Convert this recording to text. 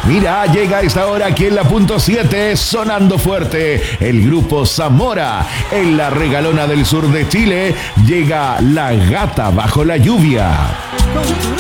Mira, llega a esta hora aquí en la punto 7, sonando fuerte, el grupo Zamora. En la regalona del sur de Chile llega La Gata Bajo la Lluvia.